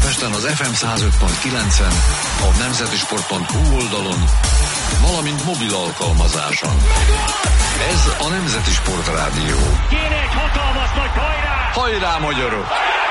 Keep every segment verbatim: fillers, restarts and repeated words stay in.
Budapesten az ef em száz öt pont kilencen, a nemzetisport pont hu oldalon, valamint mobil alkalmazáson. Ez a Nemzeti Sport Rádió. Kéne egy hatalmas nagy hajrá! Hajrá, magyarok!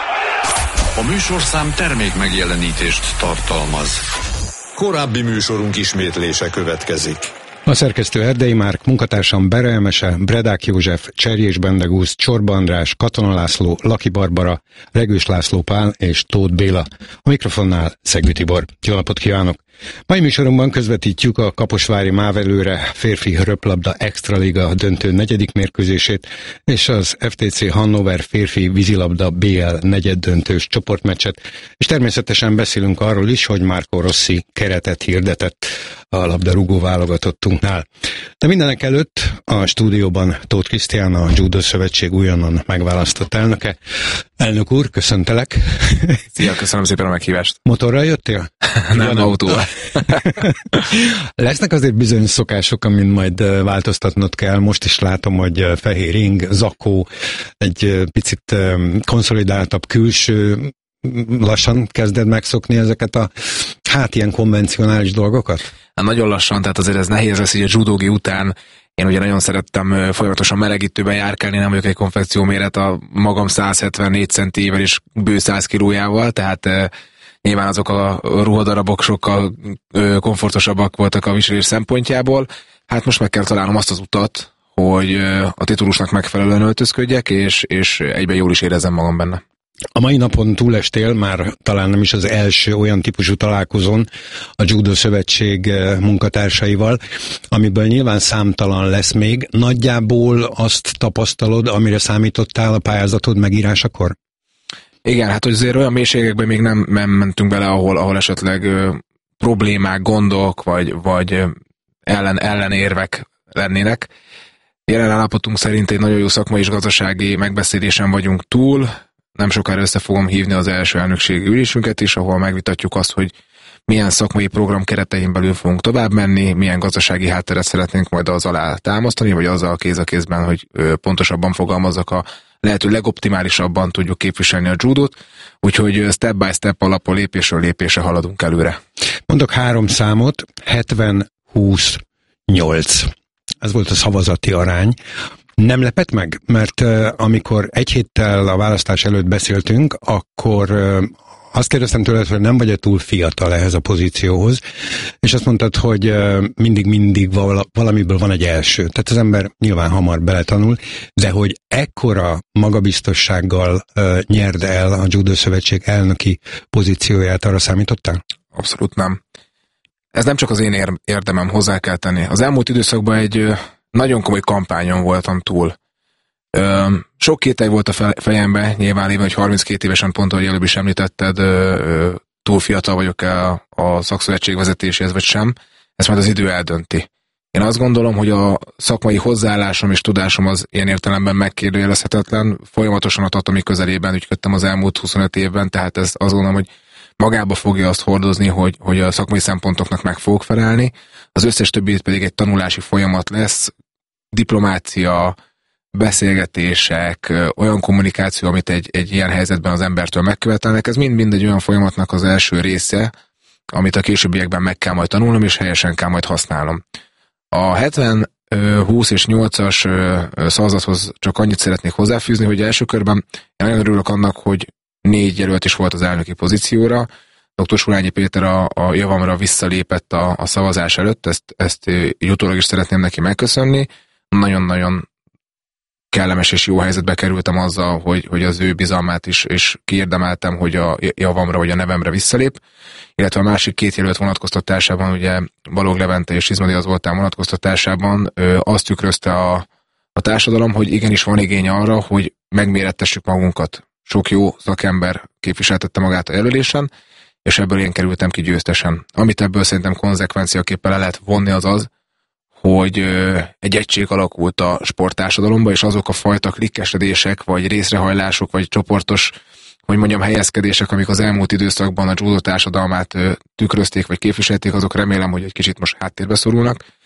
A műsorszám termék megjelenítést tartalmaz. Korábbi műsorunk ismétlése következik. A szerkesztő Erdei Márk, munkatársam Bere Emese, Bredák József, Cserjés Bendegúz, Csorba András, Katona László, Laki Barbara, Regős László Pál és Tóth Béla. A mikrofonnál Szegő Tibor. Jó napot kívánok! Mai műsorunkban közvetítjük a Kaposvári Mávelőre férfi röplabda extraliga döntő negyedik mérkőzését és az ef té cé Hannover férfi vízilabda bé el negyeddöntős csoportmeccset, és természetesen beszélünk arról is, hogy Marco Rossi keretet hirdetett a labdarúgó válogatottunknál. De mindenek előtt a stúdióban Tóth Krisztián, a Judo Szövetség újonnan megválasztott elnöke. Elnök úr, köszöntelek! Szia, köszönöm szépen a meghívást! Motorral jöttél? Nem, autóval. Lesznek azért bizonyos szokások, amin majd változtatnod kell. Most is látom, hogy fehér ing, zakó, egy picit konszolidáltabb külső, lassan kezded megszokni ezeket a hát ilyen konvencionális dolgokat? Hát nagyon lassan, tehát azért ez nehéz lesz, hogy a judógi után én ugye nagyon szerettem folyamatosan melegítőben járkálni, nem vagyok egy konfekció méret a magam száz hetvennégy centével és bő száz kilójával, tehát nyilván azok a ruhadarabok sokkal komfortosabbak voltak a viselés szempontjából. Hát most meg kell találnom azt az utat, hogy a titulusnak megfelelően öltözködjek, és, és egyben jól is érezzem magam benne. A mai napon túlestél már talán nem is az első olyan típusú találkozón a Judo Szövetség munkatársaival, amiből nyilván számtalan lesz még. Nagyjából azt tapasztalod, amire számítottál a pályázatod megírásakor? Igen, hát hogy azért olyan mélységekben még nem, nem mentünk bele, ahol, ahol esetleg ö, problémák, gondok, vagy, vagy ellen, ellenérvek lennének. Jelen állapotunk szerint egy nagyon jó szakmai és gazdasági megbeszélésen vagyunk túl. Nem sokára össze fogom hívni az első elnökségi ülésünket is, ahol megvitatjuk azt, hogy milyen szakmai program keretein belül fogunk tovább menni, milyen gazdasági hátteret szeretnénk majd az alá támasztani, vagy azzal kéz a kézben, hogy ö, pontosabban fogalmazzak, a lehető legoptimálisabban tudjuk képviselni a judót, úgyhogy step by step alapon lépésről lépésre haladunk előre. Mondok három számot, hetven húsz nyolc. Ez volt a szavazati arány. Nem lepett meg? Mert uh, amikor egy héttel a választás előtt beszéltünk, akkor uh, azt kérdeztem tőled, hogy nem vagy-e túl fiatal ehhez a pozícióhoz, és azt mondtad, hogy uh, mindig-mindig vala, valamiből van egy első. Tehát az ember nyilván hamar beletanul, de hogy ekkora magabiztossággal uh, nyerd el a Judo Szövetség elnöki pozícióját, arra számítottál? Abszolút nem. Ez nem csak az én érdemem, hozzá kell tenni. Az elmúlt időszakban egy nagyon komoly kampányon voltam túl. Ö, sok kételj volt a fejemben, nyilván lévén, hogy harminckét évesen, pont ahogy előbb is említetted, ö, ö, túl fiatal vagyok-e a, a szakszövetség vezetéséhez, vagy sem. Ezt majd az idő eldönti. Én azt gondolom, hogy a szakmai hozzáállásom és tudásom az ilyen értelemben megkérdőjelezhetetlen. Folyamatosan a Tatami közelében ügyködtem az elmúlt huszonöt évben, tehát ez azt gondolom, hogy magába fogja azt hordozni, hogy, hogy a szakmai szempontoknak meg fogok felelni. Az összes többi pedig egy tanulási folyamat lesz, diplomácia, beszélgetések, olyan kommunikáció, amit egy, egy ilyen helyzetben az embertől megkövetelnek. Ez mind-mind egy olyan folyamatnak az első része, amit a későbbiekben meg kell majd tanulnom, és helyesen kell majd használnom. A hetven húsz és nyolcas szavazathoz csak annyit szeretnék hozzáfűzni, hogy első körben én nagyon örülök annak, hogy négy jelölt is volt az elnöki pozícióra. doktor Surányi Péter a, a javamra visszalépett a, a szavazás előtt, ezt, ezt utólag is szeretném neki megköszönni. Nagyon-nagyon kellemes és jó helyzetbe kerültem azzal, hogy, hogy az ő bizalmát is és kiérdemeltem, hogy a javamra vagy a nevemre visszalép. Illetve a másik két jelölt vonatkoztatásában, ugye Balog Levente és Izmadi Zoltán vonatkoztatásában ö, azt tükrözte a, a társadalom, hogy igenis van igény arra, hogy megmérettessük magunkat. Sok jó szakember képviseltette magát a jelölésen, és ebből én kerültem ki győztesen. Amit ebből szerintem konzekvenciaképpen le lehet vonni az az, hogy egy egység alakult a sporttársadalomba, és azok a fajta klikkesedések, vagy részrehajlások, vagy csoportos, hogy mondjam, helyezkedések, amik az elmúlt időszakban a judo társadalmát tükrözték, vagy képviselték, azok remélem, hogy egy kicsit most háttérbe szorulnak,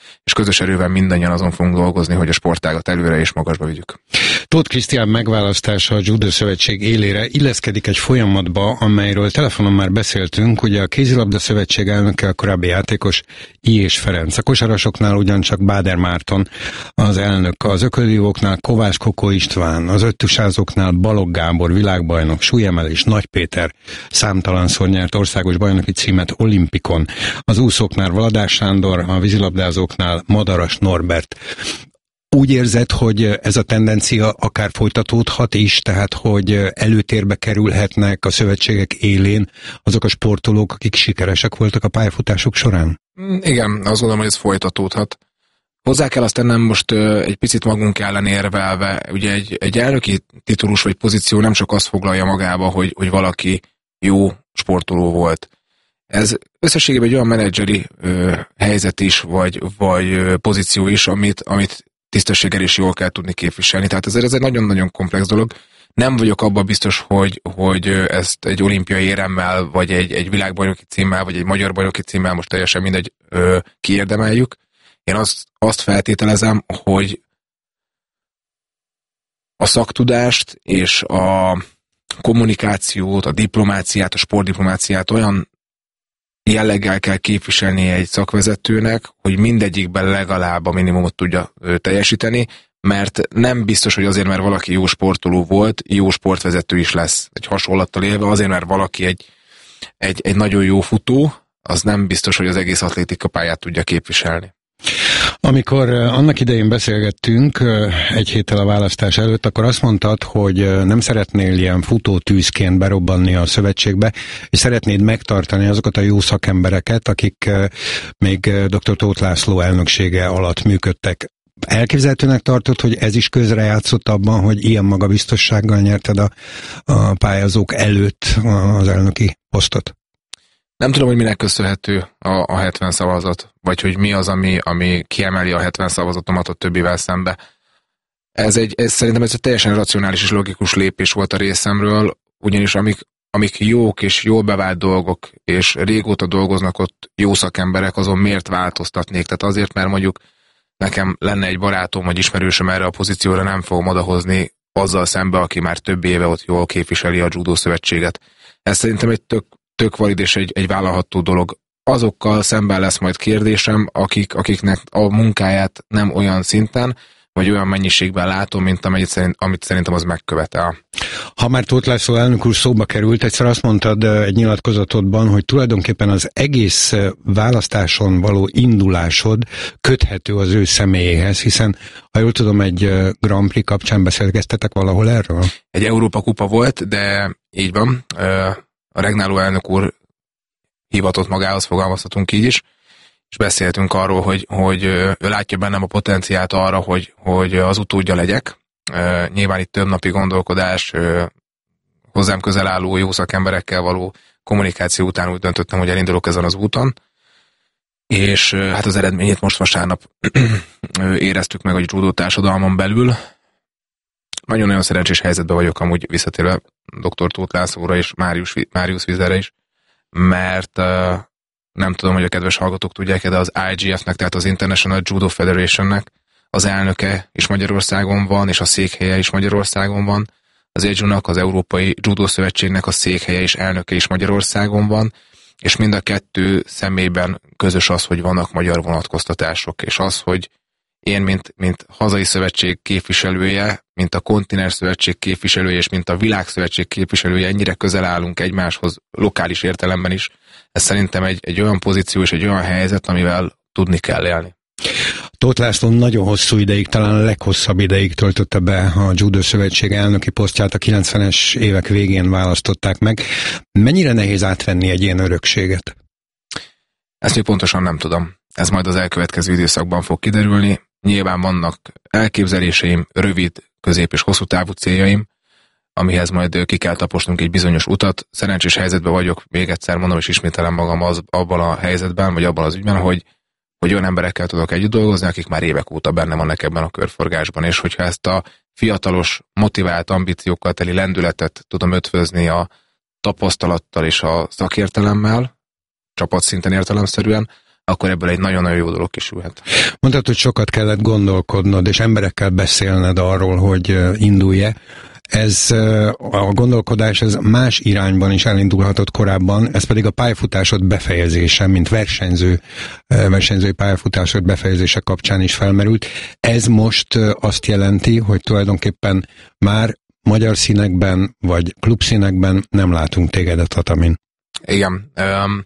és közös erővel mindannyian azon fogunk dolgozni, hogy a sportágat előre és magasba vigyük. Tóth Krisztián megválasztása a Judo Szövetség élére illeszkedik egy folyamatba, amelyről telefonon már beszéltünk, ugye a Kézilabda Szövetség elnöke, a korábbi játékos Ilyés Ferenc. A kosarasoknál ugyancsak Báder Márton az elnök, az ökölvívóknál Kovács Kokó István, az öttusázóknál Balogh Gábor világbajnok, súlyemelés Nagy Péter számtalanszor nyert országos bajnoki címet olimpikon, az úszóknál Valadás Sándor, a vízilabdázóknál Madaras Norbert. Úgy érzed, hogy ez a tendencia akár folytatódhat is, tehát hogy előtérbe kerülhetnek a szövetségek élén azok a sportolók, akik sikeresek voltak a pályafutásuk során? Igen, azt gondolom, hogy ez folytatódhat. Hozzá kell azt tennem most egy picit magunk ellen érvelve, ugye egy, egy elnöki titulus vagy pozíció nem csak azt foglalja magába, hogy, hogy valaki jó sportoló volt. Ez összességében egy olyan menedzseri ö, helyzet is, vagy, vagy ö, pozíció is, amit, amit tisztességgel is jól kell tudni képviselni. Tehát ez, ez egy nagyon-nagyon komplex dolog. Nem vagyok abban biztos, hogy, hogy ezt egy olimpiai éremmel, vagy egy, egy világbajnoki címmel, vagy egy magyar bajnoki címmel, most teljesen mindegy, ö, kiérdemeljük. Én azt, azt feltételezem, hogy a szaktudást és a kommunikációt, a diplomáciát, a sportdiplomáciát olyan jelleggel kell képviselni egy szakvezetőnek, hogy mindegyikben legalább a minimumot tudja teljesíteni, mert nem biztos, hogy azért, mert valaki jó sportoló volt, jó sportvezető is lesz. Egy hasonlattal élve, azért, mert valaki egy, egy, egy nagyon jó futó, az nem biztos, hogy az egész atlétika pályát tudja képviselni. Amikor annak idején beszélgettünk egy héttel a választás előtt, akkor azt mondtad, hogy nem szeretnél ilyen futótűzként berobbanni a szövetségbe, és szeretnéd megtartani azokat a jó szakembereket, akik még dr. Tóth László elnöksége alatt működtek. Elképzelhetőnek tartod, hogy ez is közrejátszott abban, hogy ilyen magabiztossággal nyerted a, a pályázók előtt az elnöki posztot? Nem tudom, hogy minek köszönhető a, a hetven szavazat, vagy hogy mi az, ami, ami kiemeli a hetven szavazatomat a többivel szembe. Ez, egy, ez szerintem ez egy teljesen racionális és logikus lépés volt a részemről, ugyanis amik, amik jók és jól bevált dolgok, és régóta dolgoznak ott jó szakemberek, azon miért változtatnék? Tehát azért, mert mondjuk nekem lenne egy barátom vagy ismerősöm erre a pozícióra, nem fogom odahozni azzal szembe, aki már több éve ott jól képviseli a Judo Szövetséget. Ez szerintem egy tök tök valid és egy, egy vállalható dolog. Azokkal szemben lesz majd kérdésem, akik, akiknek a munkáját nem olyan szinten, vagy olyan mennyiségben látom, mint amit, szerint, amit szerintem az megkövetel. Ha már Tóth László elnök úr szóba került, egyszer azt mondtad egy nyilatkozatodban, hogy tulajdonképpen az egész választáson való indulásod köthető az ő személyéhez, hiszen, ha jól tudom, egy Grand Prix kapcsán beszélgeztetek valahol erről? Egy Európa kupa volt, de így van. A Regnáló elnök úr hivatott magához, fogalmazhatunk így is, és beszéltünk arról, hogy, hogy ő látja bennem a potenciált arra, hogy, hogy az utódja legyek. Nyilván itt több napi gondolkodás, hozzám közel álló jó szakemberekkel való kommunikáció után úgy döntöttem, hogy elindulok ezen az úton, és hát az eredményét most vasárnap éreztük meg a judo társadalmon belül. Nagyon-nagyon szerencsés helyzetben vagyok amúgy visszatérve doktor Tóth Lászlóra és Máriusz, Máriusz Vizerre is, mert uh, nem tudom, hogy a kedves hallgatók tudják, de az I G F-nek, tehát az International Judo Federation-nek az elnöke is Magyarországon van, és a székhelye is Magyarországon van. Az E J U-nak, az Európai Judo Szövetségnek a székhelye és elnöke is Magyarországon van, és mind a kettő személyben közös az, hogy vannak magyar vonatkoztatások, és az, hogy én, mint, mint hazai szövetség képviselője, mint a kontinens szövetség képviselője, és mint a világszövetség képviselője, ennyire közel állunk egymáshoz, lokális értelemben is. Ez szerintem egy, egy olyan pozíció és egy olyan helyzet, amivel tudni kell élni. Tóth László nagyon hosszú ideig, talán a leghosszabb ideig töltötte be a Judo Szövetség elnöki posztját, a kilencvenes évek végén választották meg. Mennyire nehéz átvenni egy ilyen örökséget? Ezt még pontosan nem tudom. Ez majd az elkövetkező időszakban fog kiderülni. Nyilván vannak elképzeléseim, rövid, közép és hosszú távú céljaim, amihez majd ki kell taposnunk egy bizonyos utat. Szerencsés helyzetben vagyok, még egyszer mondom, és ismételem magam az, abban a helyzetben, vagy abban az ügyben, hogy, hogy olyan emberekkel tudok együtt dolgozni, akik már évek óta benne vannak ebben a körforgásban, és hogyha ezt a fiatalos, motivált ambíciókkal teli lendületet tudom ötvözni a tapasztalattal és a szakértelemmel, csapatszinten értelemszerűen, akkor ebből egy nagyon-nagyon jó dolog kisülhet. Mondtad, hogy sokat kellett gondolkodnod, és emberekkel beszélned arról, hogy indulj-e. Ez a gondolkodás ez más irányban is elindulhatott korábban, ez pedig a pályafutásod befejezése, mint versenyző, versenyzői pályafutásod befejezése kapcsán is felmerült. Ez most azt jelenti, hogy tulajdonképpen már magyar színekben, vagy klubszínekben nem látunk tégedet Hatamin. Igen. Um,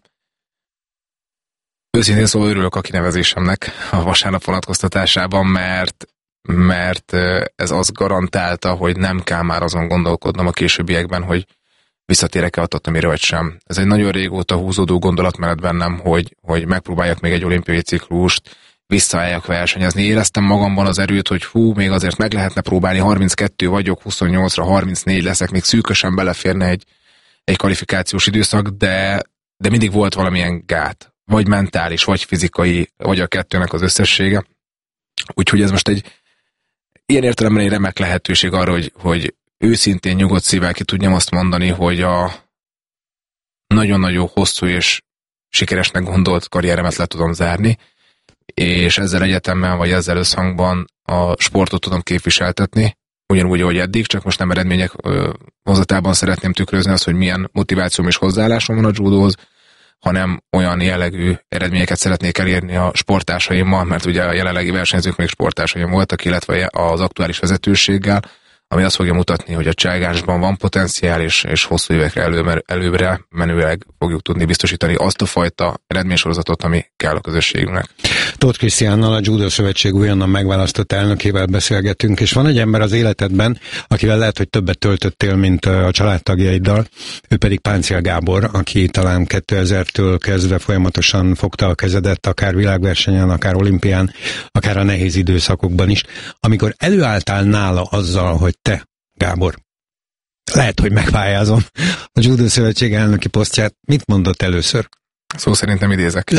őszintén szóval örülök a kinevezésemnek a vasárnap vonatkoztatásában, mert mert ez azt garantálta, hogy nem kell már azon gondolkodnom a későbbiekben, hogy visszatérek-e a Tatamire vagy sem. Ez egy nagyon régóta húzódó gondolatmenet bennem, hogy, hogy megpróbáljak még egy olimpiai ciklust, visszaálljak versenyezni. Éreztem magamban az erőt, hogy hú, még azért meg lehetne próbálni, harminckettő vagyok, huszonnyolcra harmincnégy leszek, még szűkösen beleférne egy, egy kvalifikációs időszak, de, de mindig volt valamilyen gát, vagy mentális, vagy fizikai, vagy a kettőnek az összessége. Úgyhogy ez most egy ilyen értelemben egy remek lehetőség arra, hogy, hogy őszintén, nyugodt szívvel ki tudjam azt mondani, hogy a nagyon-nagyon hosszú és sikeresnek gondolt karrieremet le tudom zárni, és ezzel egyetemmel, vagy ezzel összhangban a sportot tudom képviseltetni, ugyanúgy, ahogy eddig, csak most nem eredmények ö, hozatában szeretném tükrözni azt, hogy milyen motivációm és hozzáállásom van a judóhoz, hanem olyan jellegű eredményeket szeretnék elérni a sporttársaimmal, mert ugye a jelenlegi versenyzők még sporttársaim voltak, illetve az aktuális vezetőséggel, ami azt fogja mutatni, hogy a cságásban van potenciál, és, és hosszú évekre elő, előbbre menőleg fogjuk tudni biztosítani azt a fajta eredménysorozatot, ami kell a közösségünknek. Tóth Krisztiánnal, a Judo Szövetség újonnan megválasztott elnökével beszélgetünk, és van egy ember az életedben, akivel lehet, hogy többet töltöttél, mint a családtagjaiddal, ő pedig Páncél Gábor, aki talán kétezertől kezdve folyamatosan fogta a kezedet, akár világversenyen, akár olimpián, akár a nehéz időszakokban is. Amikor előálltál nála azzal, hogy te, Gábor, lehet, hogy megpályázom a Judo Szövetség elnöki posztját, mit mondott először? Szó szerintem idézek.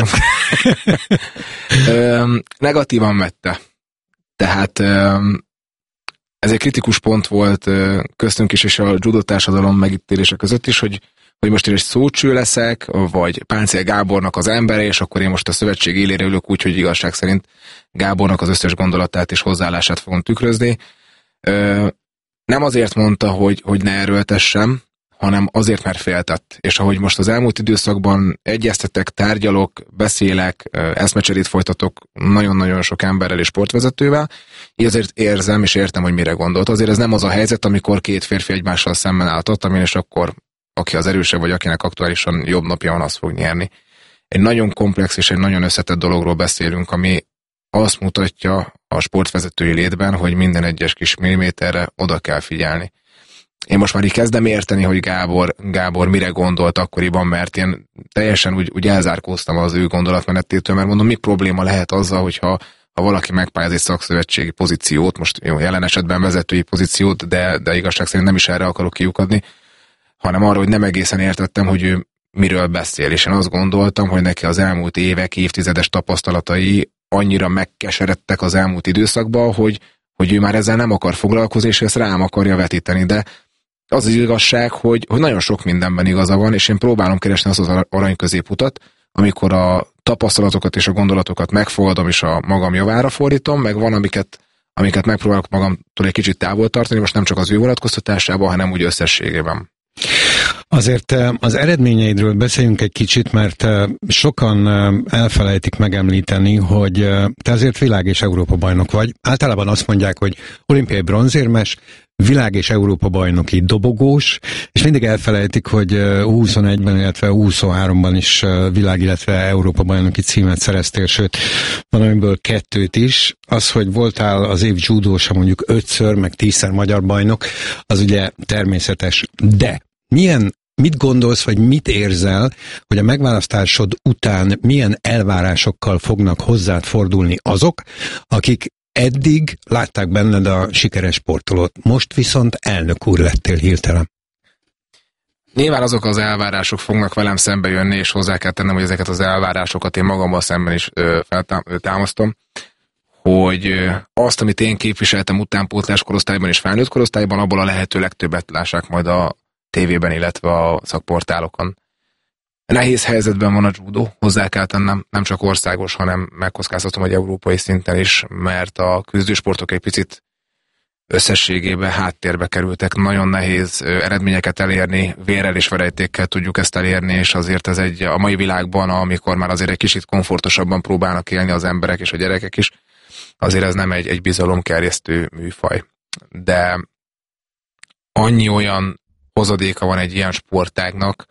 Negatívan vette. Tehát ez egy kritikus pont volt köztünk is, és a judo társadalom megítélése között is, hogy, hogy most én egy szócső leszek, vagy Páncél Gábornak az embere, és akkor én most a szövetség élére ülök úgy, hogy igazság szerint Gábornak az összes gondolatát és hozzáállását fogom tükrözni. Nem azért mondta, hogy, hogy ne erőltessem, hanem azért, mert féltett. És ahogy most az elmúlt időszakban egyeztetek, tárgyalok, beszélek, eszmecserét folytatok nagyon-nagyon sok emberrel és sportvezetővel, így azért érzem és értem, hogy mire gondolt. Azért ez nem az a helyzet, amikor két férfi egymással szemben álltott, amin és akkor aki az erősebb, vagy akinek aktuálisan jobb napja van, az fog nyerni. Egy nagyon komplex és egy nagyon összetett dologról beszélünk, ami azt mutatja a sportvezetői létben, hogy minden egyes kis milliméterre oda kell figyelni. Én most már így kezdem érteni, hogy Gábor, Gábor mire gondolt akkoriban, mert én teljesen úgy, úgy elzárkóztam az ő gondolatmenetétől, mert mondom, mi probléma lehet azzal, hogyha ha valaki megpályáz egy szakszövetségi pozíciót, most jó, jelen esetben vezetői pozíciót, de, de igazság szerint nem is erre akarok kiukadni, hanem arra, hogy nem egészen értettem, hogy ő miről beszél, és én azt gondoltam, hogy neki az elmúlt évek, évtizedes tapasztalatai annyira megkeseredtek az elmúlt időszakban, hogy, hogy ő már ezzel nem akar foglalkozni, és ezt rám akarja vetíteni, de az az igazság, hogy, hogy nagyon sok mindenben igaza van, és én próbálom keresni azt az arany középutat, amikor a tapasztalatokat és a gondolatokat megfogadom, és a magam javára fordítom, meg van, amiket, amiket megpróbálok magamtól egy kicsit távol tartani, most nem csak az ő vonatkoztatásában, hanem úgy összességében. Azért az eredményeidről beszéljünk egy kicsit, mert sokan elfelejtik megemlíteni, hogy te azért világ- és Európa-bajnok vagy. Általában azt mondják, hogy olimpiai bronzérmes, világ- és Európa-bajnoki dobogós, és mindig elfelejtik, hogy U huszonegyben, illetve U huszonháromban is világ, illetve Európa-bajnoki címet szereztél, sőt, valamiből kettőt is. Az, hogy voltál az év judósa mondjuk ötször, meg tízszer magyar bajnok, az ugye természetes. De milyen Mit gondolsz, vagy mit érzel, hogy a megválasztásod után milyen elvárásokkal fognak hozzád fordulni azok, akik eddig látták benned a sikeres sportolót, most viszont elnök úr lettél hirtelen? Nyilván azok az elvárások fognak velem szembe jönni, és hozzá kell tennem, hogy ezeket az elvárásokat én magammal szemben is feltámasztom, hogy ö, azt, amit én képviseltem utánpótlás korosztályban és felnőtt korosztályban, abból a lehető legtöbbet lássák majd a tévében, illetve a szakportálokon. Nehéz helyzetben van a judo, hozzá kell tennem, nem csak országos, hanem megkockáztatom, hogy európai szinten is, mert a küzdősportok egy picit összességében háttérbe kerültek. Nagyon nehéz eredményeket elérni, vérrel és verejtékkel tudjuk ezt elérni, és azért ez egy a mai világban, amikor már azért egy kicsit komfortosabban próbálnak élni az emberek és a gyerekek is, azért ez nem egy, egy bizalomkerjesztő műfaj. De annyi olyan hozadéka van egy ilyen sportágnak,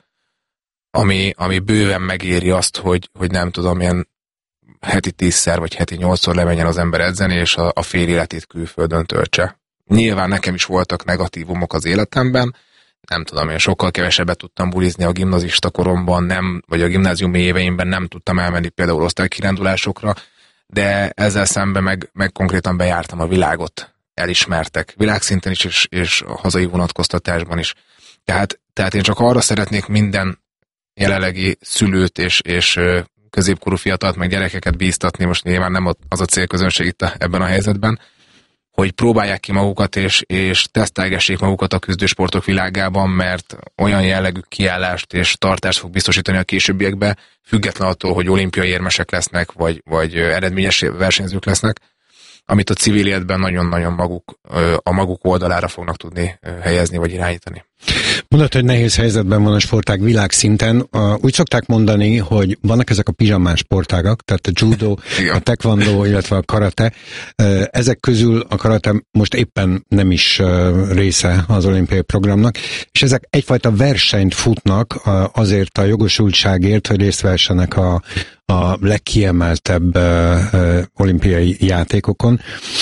ami, ami bőven megéri azt, hogy, hogy nem tudom, ilyen heti tízszer vagy heti nyolcszor lemenjen az ember edzeni, és a, a fél életét külföldön töltse. Nyilván nekem is voltak negatívumok az életemben, nem tudom, én sokkal kevesebbet tudtam bulizni a gimnazista koromban, nem, vagy a gimnáziumi éveimben nem tudtam elmenni például osztálykirándulásokra, de ezzel szemben meg, meg konkrétan bejártam a világot, elismertek, világszinten is, és, és a hazai vonatkoztatásban is. Tehát, tehát én csak arra szeretnék minden jelenlegi szülőt és, és középkorú fiatalt, meg gyerekeket bíztatni, most nyilván nem az a célközönség itt a, ebben a helyzetben, hogy próbálják ki magukat, és, és tesztelgessék magukat a küzdősportok világában, mert olyan jellegű kiállást és tartást fog biztosítani a későbbiekben, független attól, hogy olimpiai érmesek lesznek, vagy, vagy eredményes versenyzők lesznek, amit a civil életben nagyon-nagyon maguk, a maguk oldalára fognak tudni helyezni, vagy irányítani. Mondod, hogy nehéz helyzetben van a sportág világszinten. Úgy szokták mondani, hogy vannak ezek a pizsamás sportágak, tehát a judo, a taekwondo, illetve a karate. Ezek közül a karate most éppen nem is része az olimpiai programnak, és ezek egyfajta versenyt futnak azért a jogosultságért, hogy részt vessenek a, a legkiemeltebb olimpiai játékokon.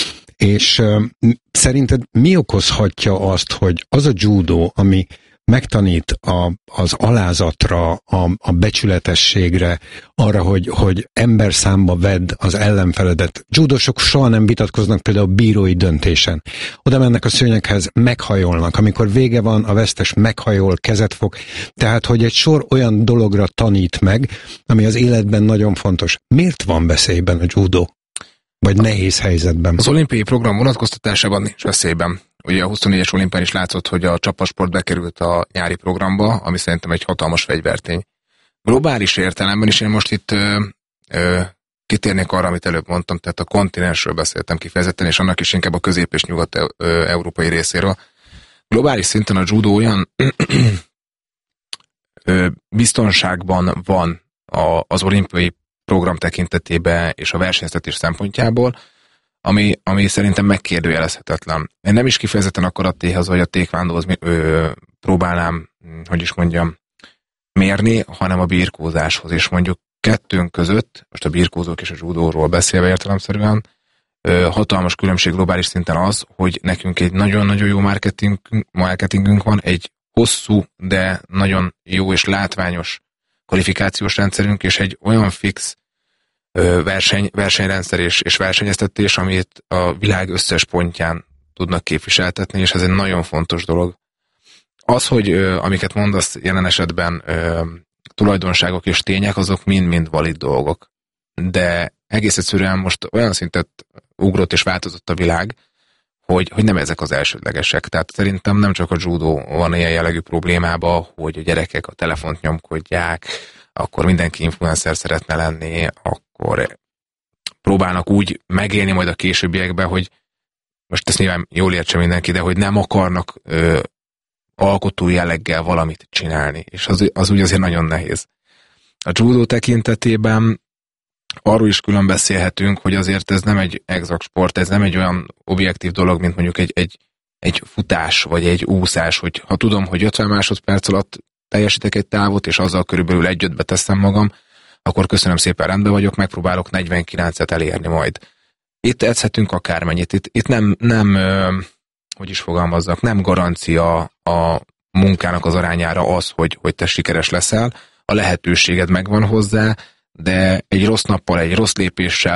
És uh, szerinted mi okozhatja azt, hogy az a judo, ami megtanít a, az alázatra, a, a becsületességre, arra, hogy, hogy ember számba vedd az ellenfeledet. Judosok soha nem vitatkoznak például bírói döntésen. Oda mennek a szőnyeghez, meghajolnak. Amikor vége van, a vesztes meghajol, kezet fog. Tehát, hogy egy sor olyan dologra tanít meg, ami az életben nagyon fontos. Miért van veszélyben a judo? Vagy nehéz helyzetben? Az olimpiai program vonatkoztatásában nincs veszélyben. Ugye a huszonnégyes olimpián is látszott, hogy a csapatsport bekerült a nyári programba, ami szerintem egy hatalmas fegyvertény. Globális értelemben is én most itt ö, ö, kitérnék arra, amit előbb mondtam, tehát a kontinensről beszéltem kifejezetten, és annak is inkább a közép- és nyugat-európai részéről. Globális szinten a judo olyan ö, biztonságban van a, az olimpiai program tekintetében és a versenyztetés szempontjából, ami, ami szerintem megkérdőjelezhetetlen. Én nem is kifejezetten a karatéhoz vagy a taekwondohoz próbálnám, hogy is mondjam, mérni, hanem a birkózáshoz. És mondjuk kettőnk között, most a birkózók és a judóról beszélve értelemszerűen, ö, hatalmas különbség globális szinten az, hogy nekünk egy nagyon-nagyon jó marketingünk, marketingünk van, egy hosszú, de nagyon jó és látványos kvalifikációs rendszerünk, és egy olyan fix ö, verseny, versenyrendszer és, és versenyeztetés, amit a világ összes pontján tudnak képviseltetni, és ez egy nagyon fontos dolog. Az, hogy ö, amiket mondasz jelen esetben ö, tulajdonságok és tények, azok mind-mind valid dolgok. De egész egyszerűen most olyan szintet ugrott és változott a világ, hogy, hogy nem ezek az elsődlegesek. Tehát szerintem nem csak a judo van ilyen jellegű problémába, hogy a gyerekek a telefont nyomkodják, akkor mindenki influencer szeretne lenni, akkor próbálnak úgy megélni majd a későbbiekben, hogy most ezt nyilván jól értse mindenki, de hogy nem akarnak ö, alkotó jelleggel valamit csinálni. És az, az úgy azért nagyon nehéz. A judo tekintetében arról is külön beszélhetünk, hogy azért ez nem egy exakt sport, ez nem egy olyan objektív dolog, mint mondjuk egy, egy, egy futás, vagy egy úszás, hogy ha tudom, hogy ötven másodperc alatt teljesítek egy távot, és azzal körülbelül egy-ötbe teszem magam, akkor köszönöm szépen, rendben vagyok, megpróbálok negyvenkilencet elérni majd. Itt edzhetünk akármennyit, itt, itt nem, nem hogy is fogalmazzak, nem garancia a munkának az arányára az, hogy, hogy te sikeres leszel, a lehetőséged megvan hozzá, de egy rossz nappal, egy rossz lépéssel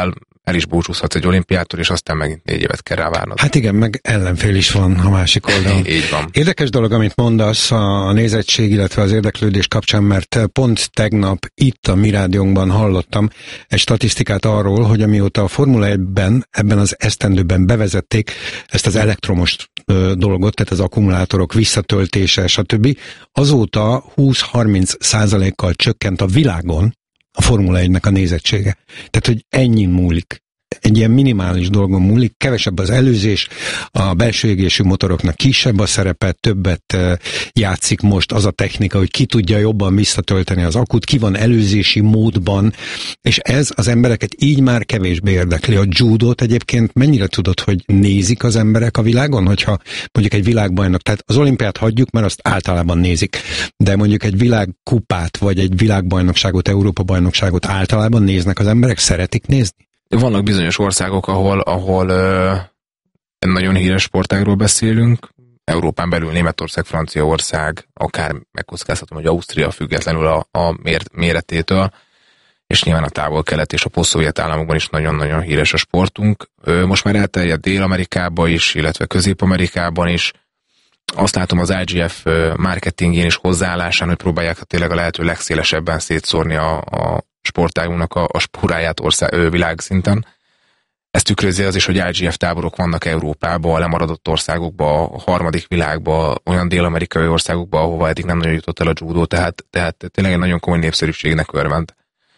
el is búcsúzhatsz egy olimpiától, és aztán megint négy évet kell rávárnod. Hát igen, meg ellenfél is van a másik oldalon. Így van. Érdekes dolog, amit mondasz a nézettség, illetve az érdeklődés kapcsán, mert pont tegnap itt a mi rádiónkban hallottam egy statisztikát arról, hogy amióta a Formula egyben, ebben az esztendőben bevezették ezt az elektromos dolgot, tehát az akkumulátorok visszatöltése, stb. Azóta húsz-harminc százalékkal csökkent a világon a Formula egynek a nézettsége. Tehát, hogy ennyi múlik. Egy ilyen minimális dolgon múlik, kevesebb az előzés, a belső égésű motoroknak kisebb a szerepe, többet játszik most az a technika, hogy ki tudja jobban visszatölteni az akut, ki van előzési módban, és ez az embereket így már kevésbé érdekli. A judót egyébként mennyire tudod, hogy nézik az emberek a világon, hogyha mondjuk egy világbajnok, tehát az olimpiát hagyjuk, mert azt általában nézik, de mondjuk egy világkupát, vagy egy világbajnokságot, Európa-bajnokságot általában néznek az emberek, szeretik nézni? Vannak bizonyos országok, ahol, ahol ö, nagyon híres sportágról beszélünk, Európán belül Németország, Franciaország, akár megkockáztatom, hogy Ausztria függetlenül a, a mér, méretétől, és nyilván a távol-kelet és a posztszovjet államokban is nagyon-nagyon híres a sportunk. Ö, most már elterjedt Dél-Amerikába is, illetve Közép-Amerikában is. Azt látom az I G F marketingén és hozzáállásán, hogy próbálják tényleg a lehető legszélesebben szétszórni a, a sportágunknak a, a spóráját ország, ö, világszinten. Ezt tükrözi az is, hogy I G F táborok vannak Európában, a lemaradott országokban, a harmadik világban, olyan dél-amerikai országokban, ahova eddig nem nagyon jutott el a judó, tehát, tehát tényleg egy nagyon komoly népszerűségnek örvend.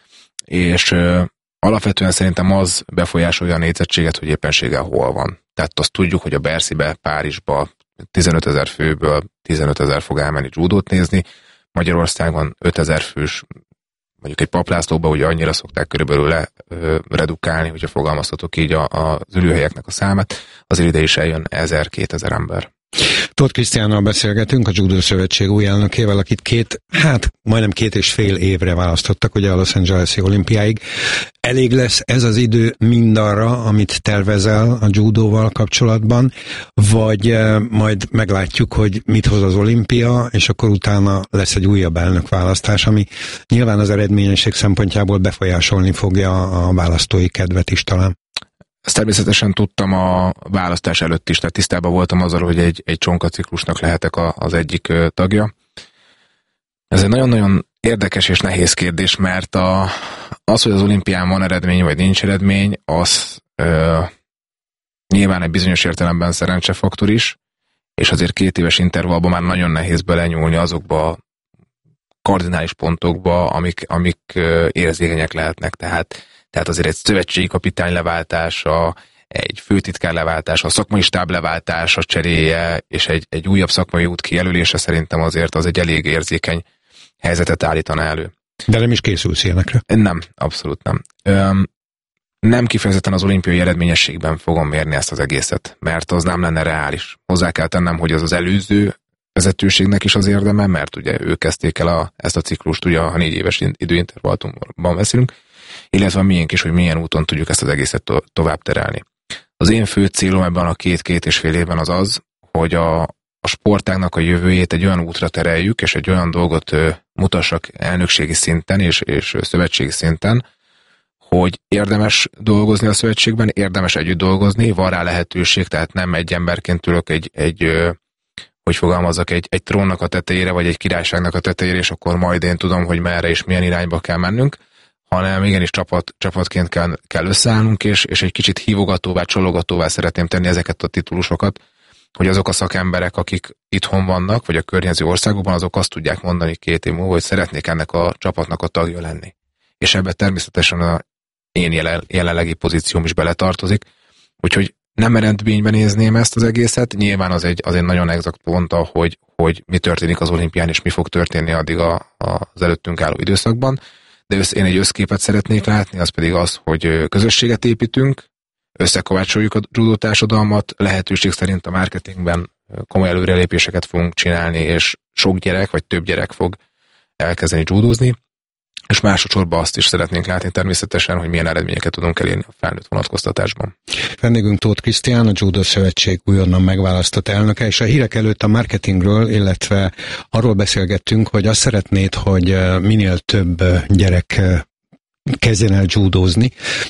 És ö, alapvetően szerintem az befolyásolja a nézettséget, hogy éppenséggel hol van. Tehát azt tudjuk, hogy a Bercybe, Párizsba tizenötezer főből tizenötezer fog elmenni judót nézni, Magyarországon ötezer fős, mondjuk egy Paplászlóba, ugye annyira szokták körülbelül le, ö, redukálni, hogyha fogalmazhatok így a, a, az ülőhelyeknek a számát, azért ide is eljön ezer-kétezer ember. Tóth Krisztiánnal beszélgetünk, a Judo Szövetség új elnökével, akit két, hát majdnem két és fél évre választottak, ugye a Los Angeles-i olimpiáig. Elég lesz ez az idő mindarra, amit tervezel a judóval kapcsolatban, vagy eh, majd meglátjuk, hogy mit hoz az olimpia, és akkor utána lesz egy újabb elnökválasztás, ami nyilván az eredményesség szempontjából befolyásolni fogja a választói kedvet is talán. Ezt természetesen tudtam a választás előtt is, tehát tisztában voltam azzal, hogy egy, egy csonkaciklusnak lehetek a, az egyik ö, tagja. Ez egy nagyon-nagyon érdekes és nehéz kérdés, mert a, az, hogy az olimpián van eredmény, vagy nincs eredmény, az ö, nyilván egy bizonyos értelemben szerencsefaktor is, és azért két éves intervallban már nagyon nehéz belenyúlni azokba a kardinális pontokba, amik, amik ö, érzékenyek lehetnek, tehát Tehát azért egy szövetségi kapitány leváltása, egy főtitkár leváltása, a szakmai stáb leváltása, cseréje, és egy, egy újabb szakmai út kijelölése szerintem azért az egy elég érzékeny helyzetet állítana elő. De nem is készülsz ilyenekre? Nem, abszolút nem. Öm, nem kifejezetten az olimpiai eredményességben fogom mérni ezt az egészet, mert az nem lenne reális. Hozzá kell tennem, hogy az az előző vezetőségnek is az érdeme, mert ugye ők kezdték el a, ezt a ciklust, ugye a négy éves időintervallumban beszélünk, illetve a miénk is, hogy milyen úton tudjuk ezt az egészet to- tovább terelni. Az én fő célom ebben a két-két és fél évben az az, hogy a, a sportágnak a jövőjét egy olyan útra tereljük, és egy olyan dolgot ö, mutassak elnökségi szinten és, és szövetségi szinten, hogy érdemes dolgozni a szövetségben, érdemes együtt dolgozni, van rá lehetőség, tehát nem egy emberként ülök egy, egy ö, hogy fogalmazzak, egy, egy trónnak a tetejére, vagy egy királyságnak a tetejére, és akkor majd én tudom, hogy merre és milyen irányba kell mennünk, hanem igenis csapat, csapatként kell, kell összeállnunk, és, és egy kicsit hívogatóvá, csalogatóvá szeretném tenni ezeket a titulusokat, hogy azok a szakemberek, akik itthon vannak, vagy a környező országokban, azok azt tudják mondani két év múlva, hogy szeretnék ennek a csapatnak a tagja lenni. És ebbe természetesen a én jelen, jelenlegi pozícióm is beletartozik, úgyhogy nem eredményben nézném ezt az egészet, nyilván az egy, az egy nagyon exakt pont, hogy, hogy mi történik az olimpián, és mi fog történni addig a, a, az előttünk álló időszakban, de össz, én egy összképet szeretnék látni, az pedig az, hogy közösséget építünk, összekovácsoljuk a judó társadalmat, lehetőség szerint a marketingben komoly előrelépéseket fogunk csinálni, és sok gyerek, vagy több gyerek fog elkezdeni judózni, és másodszorban azt is szeretnénk látni természetesen, hogy milyen eredményeket tudunk elérni a felnőtt vonatkoztatásban. Vendégünk Tóth Krisztián, a Judo Szövetség újonnan megválasztott elnöke, és a hírek előtt a marketingről, illetve arról beszélgettünk, hogy azt szeretnéd, hogy minél több gyerek kezdjen el judózni.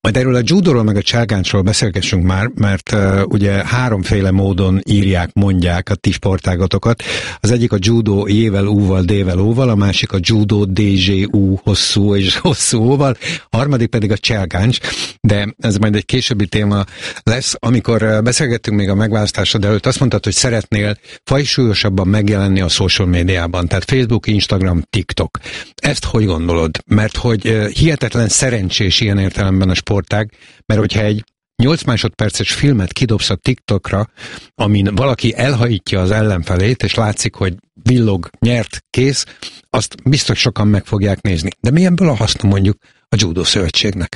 Majd erről a judóról meg a cselgáncsról beszélgessünk már, mert uh, ugye háromféle módon írják, mondják a ti sportágatokat. Az egyik a judó J-vel, U-val, D-vel, O-val, a másik a judó D J U hosszú és hosszú O-val, a harmadik pedig a cselgáncs, de ez majd egy későbbi téma lesz. Amikor beszélgettünk még a megválasztásod előtt, azt mondtad, hogy szeretnél fajsúlyosabban megjelenni a social médiában, tehát Facebook, Instagram, TikTok. Ezt hogy gondolod? Mert hogy uh, hihetetlen szerencsés ilyen értelemben a sportág, mert hogyha egy nyolc másodperces filmet kidobsz a TikTokra, amin valaki elhajítja az ellenfelét, és látszik, hogy villog, nyert, kész, azt biztos sokan meg fogják nézni. De mi ebből a haszna mondjuk a Judo Szövetségnek?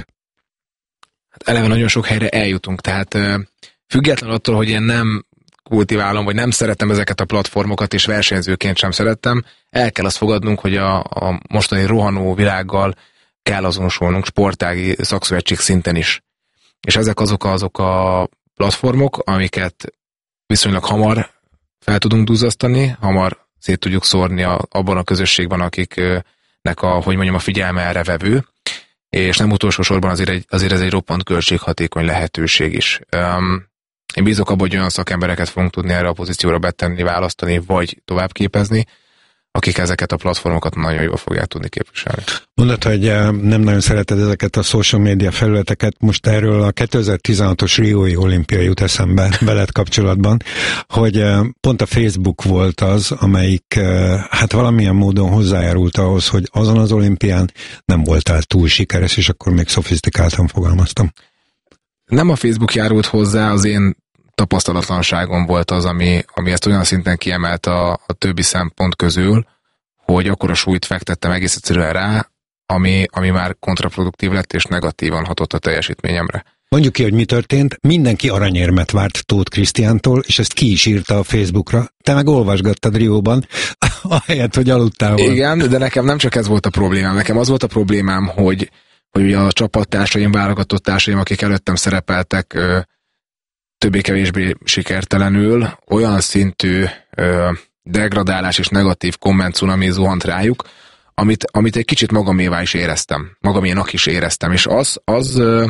Hát eleve nagyon sok helyre eljutunk, tehát független attól, hogy én nem kultiválom, vagy nem szeretem ezeket a platformokat, és versenyzőként sem szerettem, el kell azt fogadnunk, hogy a, a mostani rohanó világgal kell azonosulnunk sportági szakszövetség szinten is. És ezek azok azok a platformok, amiket viszonylag hamar fel tudunk duzzasztani, hamar szét tudjuk szórni a, abban a közösségben, akiknek a, hogy mondjam, a figyelme erre vevő, és nem utolsó sorban azért, egy, azért ez egy roppant költséghatékony lehetőség is. Um, én bízok abban, hogy olyan szakembereket fogunk tudni erre a pozícióra betenni, választani, vagy továbbképezni, akik ezeket a platformokat nagyon jól fogják tudni képviselni. Mondod, hogy nem nagyon szereted ezeket a social media felületeket, most erről a kétezer-tizenhatos Riói olimpia jut eszembe veled kapcsolatban, hogy pont a Facebook volt az, amelyik hát valamilyen módon hozzájárult ahhoz, hogy azon az olimpián nem voltál túl sikeres, és akkor még szofisztikáltan fogalmaztam. Nem a Facebook járult hozzá, az én tapasztalatlanságom volt az, ami, ami ezt olyan szinten kiemelt a, a többi szempont közül, hogy akkora súlyt fektettem egész egyszerűen rá, ami, ami már kontraproduktív lett, és negatívan hatott a teljesítményemre. Mondjuk ki, hogy mi történt. Mindenki aranyérmet várt Tóth Krisztiántól, és ezt ki is írta a Facebookra. Te meg olvasgattad Rióban, ahelyett, hogy aludtál volna. Igen, de nekem nem csak ez volt a problémám. Nekem az volt a problémám, hogy, hogy a csapattársaim, válogatott társaim, akik előttem szerepeltek, többé-kevésbé sikertelenül, olyan szintű ö, degradálás és negatív komment cunami zuhant rájuk, amit, amit egy kicsit magamévá is éreztem. Magaménak is éreztem. És az, az ö,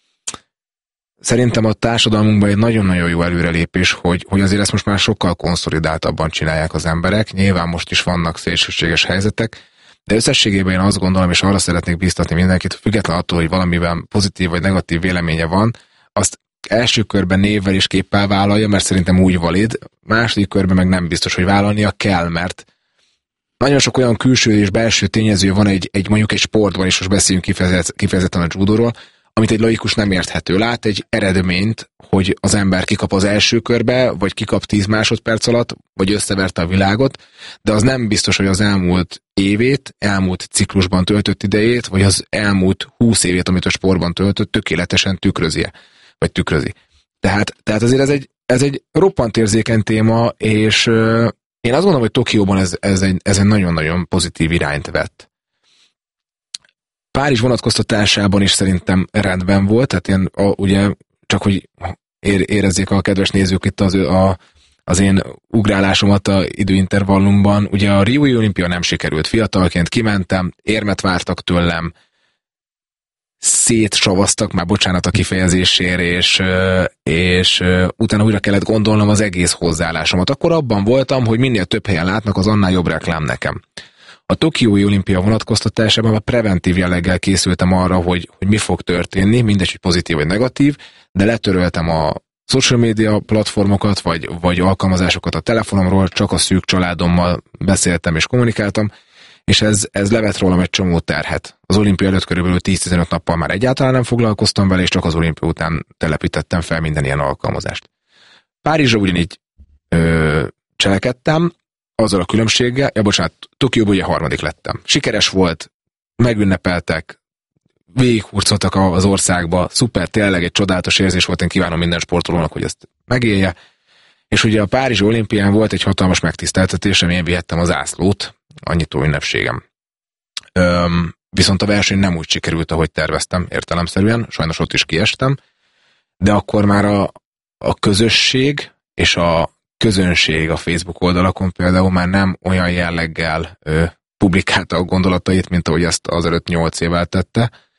szerintem a társadalmunkban egy nagyon-nagyon jó előrelépés, hogy, hogy azért ezt most már sokkal konszolidáltabban csinálják az emberek. Nyilván most is vannak szélsőséges helyzetek, de összességében én azt gondolom, és arra szeretnék bíztatni mindenkit, független attól, hogy valamiben pozitív vagy negatív véleménye van, azt első körben névvel és képpel vállalja, mert szerintem úgy valid, második körben meg nem biztos, hogy vállalnia kell, mert nagyon sok olyan külső és belső tényező van egy, egy mondjuk egy sportban, és most beszéljünk kifejezet, kifejezetten a judóról, amit egy laikus nem érthető. Lát egy eredményt, hogy az ember kikap az első körbe, vagy kikap tíz másodperc alatt, vagy összeverte a világot, de az nem biztos, hogy az elmúlt évét, elmúlt ciklusban töltött idejét, vagy az elmúlt húsz évét, amit a sportban töltött, tökéletesen tükrözi, vagy tükrözi. Tehát, tehát azért ez egy, ez egy roppant érzékeny téma, és euh, én azt gondolom, hogy Tokióban ez, ez, egy, ez egy nagyon-nagyon pozitív irányt vett. Párizs vonatkoztatásában is szerintem rendben volt, tehát én a, ugye csak, hogy érezzék a kedves nézők itt az, a, az én ugrálásomat a időintervallumban. Ugye a Riói olimpia nem sikerült, fiatalként kimentem, érmet vártak tőlem, szétsavaztak, már bocsánat a kifejezésért, és, és utána újra kellett gondolnom az egész hozzáállásomat. Akkor abban voltam, hogy minél több helyen látnak, az annál jobb reklám nekem. A Tokiói olimpia vonatkoztatásában a preventív jelleggel készültem arra, hogy, hogy mi fog történni, mindegy, hogy pozitív vagy negatív, de letöröltem a social media platformokat, vagy, vagy alkalmazásokat a telefonomról, csak a szűk családommal beszéltem és kommunikáltam, és ez, ez levett rólam egy csomó terhet. Az olimpia előtt körülbelül tíz-tizenöt nappal már egyáltalán nem foglalkoztam vele, és csak az olimpia után telepítettem fel minden ilyen alkalmazást. Párizsra ugyanígy ö, cselekedtem, azzal a különbséggel, ja bocsánat, Tokióban ugye harmadik lettem. Sikeres volt, megünnepeltek, végighurcoltak az országba, szuper, tényleg egy csodálatos érzés volt, én kívánom minden sportolónak, hogy ezt megélje. És ugye a Párizsi olimpián volt egy hatalmas megtiszteltetésem, én vihettem az zászlót, a nyitó ünnepségem. Öm, viszont a verseny nem úgy sikerült, ahogy terveztem értelemszerűen, sajnos ott is kiestem, de akkor már a, a közösség és a közönség a Facebook oldalakon például már nem olyan jelleggel ö, publikálta a gondolatait, mint ahogy ezt azelőtt nyolc évvel tette,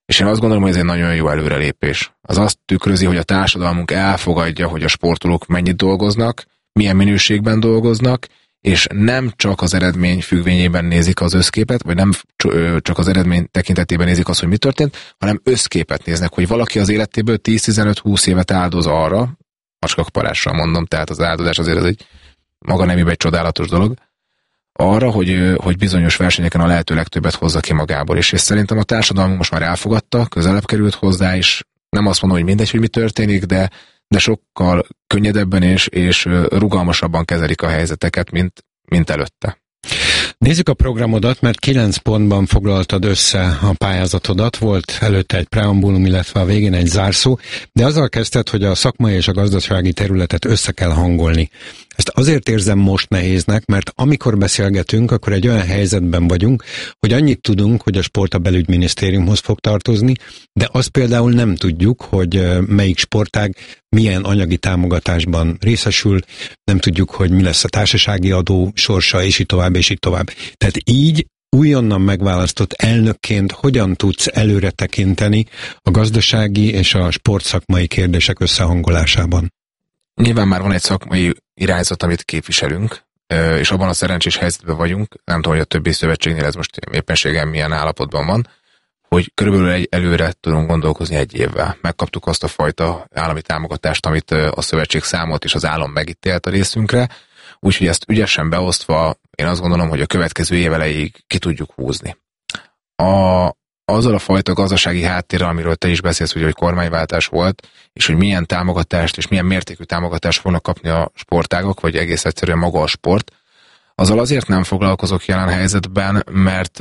És én azt gondolom, hogy ez egy nagyon jó előrelépés. Az azt tükrözi, hogy a társadalmunk elfogadja, hogy a sportolók mennyit dolgoznak, milyen minőségben dolgoznak, és nem csak az eredmény függvényében nézik az összképet, vagy nem csak az eredmény tekintetében nézik azt, hogy mi történt, hanem összképet néznek, hogy valaki az életéből tíz-tizenöt-húsz évet áldoz arra, macskakparással mondom, tehát az áldozás azért ez egy maga nemében egy csodálatos dolog, arra, hogy, hogy bizonyos versenyeken a lehető legtöbbet hozza ki magából. És, és szerintem a társadalom most már elfogadta, közelebb került hozzá, és nem azt mondom, hogy mindegy, hogy mi történik, de, de sokkal könnyedebben és, és rugalmasabban kezelik a helyzeteket, mint, mint előtte. Nézzük a programodat, mert kilenc pontban foglaltad össze a pályázatodat, volt előtte egy preambulum, illetve a végén egy zárszó, de azzal kezdted, hogy a szakmai és a gazdasági területet össze kell hangolni. Ezt azért érzem most nehéznek, mert amikor beszélgetünk, akkor egy olyan helyzetben vagyunk, hogy annyit tudunk, hogy a sport a belügyminisztériumhoz fog tartozni, de azt például nem tudjuk, hogy melyik sportág milyen anyagi támogatásban részesül, nem tudjuk, hogy mi lesz a társasági adó sorsa, és így tovább, és így tovább. Tehát így újonnan megválasztott elnökként hogyan tudsz előre tekinteni a gazdasági és a sportszakmai kérdések összehangolásában? Nyilván már van egy szakmai irányzat, amit képviselünk, és abban a szerencsés helyzetben vagyunk, nem tudom, hogy a többi szövetségnél ez most éppenséggel milyen állapotban van, hogy körülbelül egy előre tudunk gondolkozni egy évvel. Megkaptuk azt a fajta állami támogatást, amit a szövetség számolt, és az állam megítélt a részünkre, úgyhogy ezt ügyesen beosztva, én azt gondolom, hogy a következő év elejéig ki tudjuk húzni. A, azzal a fajta gazdasági háttérrel, amiről te is beszélsz, hogy, hogy kormányváltás volt, és hogy milyen támogatást és milyen mértékű támogatást fognak kapni a sportágok, vagy egész egyszerűen maga a sport, azzal azért nem foglalkozok jelen helyzetben, mert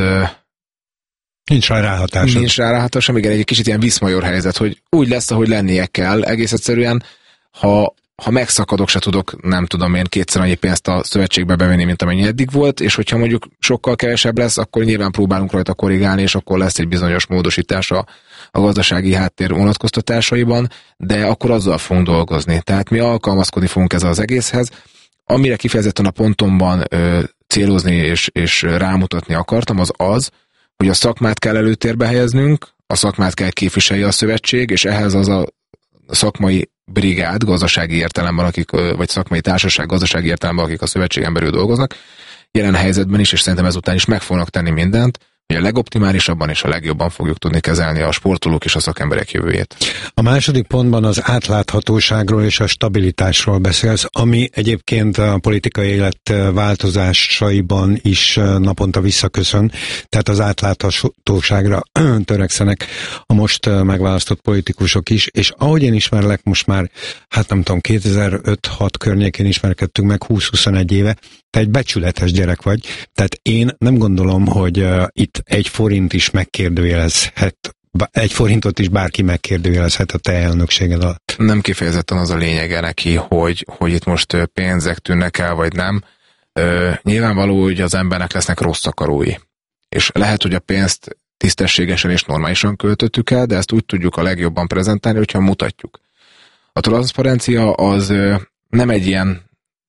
nincs rá ráhatása. Nincs rá ráhatása, igen, egy kicsit ilyen viszmajor helyzet, hogy úgy lesz, ahogy lennie kell, egész egyszerűen, ha ha megszakadok, se tudok, nem tudom én, kétszer annyi pénzt a szövetségbe bevenni, mint amennyi eddig volt, és hogyha mondjuk sokkal kevesebb lesz, akkor nyilván próbálunk rajta korrigálni, és akkor lesz egy bizonyos módosítás a, a gazdasági háttér vonatkoztatásaiban, de akkor azzal fogunk dolgozni. Tehát mi alkalmazkodni fogunk ezzel az egészhez. Amire kifejezetten a pontomban ö, célozni és, és rámutatni akartam, az az, hogy a szakmát kell előtérbe helyeznünk, a szakmát kell képviselje a szövetség, és ehhez az a szakmai brigád, gazdasági értelemben, akik, vagy szakmai társaság gazdasági értelemben, akik a szövetségen belül dolgoznak, jelen helyzetben is, és szerintem ezután is meg fognak tenni mindent, hogy a legoptimálisabban és a legjobban fogjuk tudni kezelni a sportolók és a szakemberek jövőjét. A második pontban az átláthatóságról és a stabilitásról beszélsz, ami egyébként a politikai élet változásaiban is naponta visszaköszön, tehát az átláthatóságra törekszenek a most megválasztott politikusok is, és ahogy én ismerlek most már, hát nem tudom, kétezer-öt-hat környékén ismerkedtünk meg, húsz-huszonegy éve, te egy becsületes gyerek vagy, tehát én nem gondolom, hogy uh, itt egy forint is megkérdőjelezhet, egy forintot is bárki megkérdőjelezhet a te elnökséged alatt. Nem kifejezetten az a lényege neki, hogy, hogy itt most pénzek tűnnek el, vagy nem. Ö, nyilvánvaló, hogy az embernek lesznek rossz akarói. És lehet, hogy a pénzt tisztességesen és normálisan költöttük el, de ezt úgy tudjuk a legjobban prezentálni, hogyha mutatjuk. A transzparencia az ö, nem egy ilyen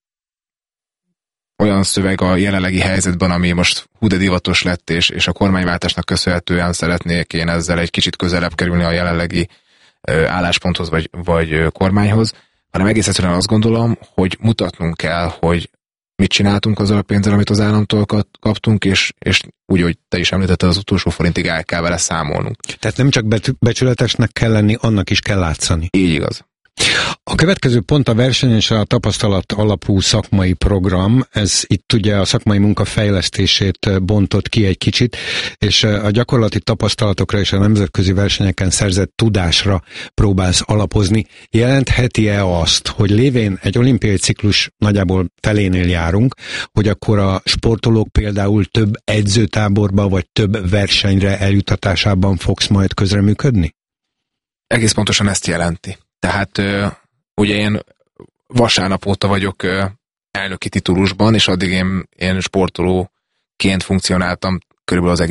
olyan szöveg a jelenlegi helyzetben, ami most hú de divatos lett, és, és a kormányváltásnak köszönhetően szeretnék én ezzel egy kicsit közelebb kerülni a jelenlegi ö, állásponthoz vagy, vagy kormányhoz, hanem egész egyszerűen azt gondolom, hogy mutatnunk kell, hogy mit csináltunk azzal a pénzzel, amit az államtól kaptunk, és, és úgy, hogy te is említetted, az utolsó forintig el kell vele számolnunk. Tehát nem csak becsületesnek kell lenni, annak is kell látszani. Így igaz. A következő pont a verseny és a tapasztalat alapú szakmai program, ez itt ugye a szakmai munka fejlesztését bontott ki egy kicsit, és a gyakorlati tapasztalatokra és a nemzetközi versenyeken szerzett tudásra próbálsz alapozni. Jelentheti-e azt, hogy lévén egy olimpiai ciklus nagyjából felénél járunk, hogy akkor a sportolók például több edzőtáborba vagy több versenyre eljutatásában fogsz majd közreműködni? Egész pontosan ezt jelenti. Tehát ugye én vasárnap óta vagyok elnöki titulusban, és addig én, én sportolóként funkcionáltam körülbelül az egész